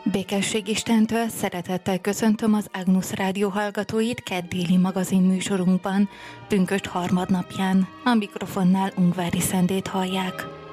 Békesség Istentől szeretettel köszöntöm az Agnus Rádió hallgatóit keddéli magazin műsorunkban, pünkösd harmadnapján. A mikrofonnál Ungvári Szendét hallják.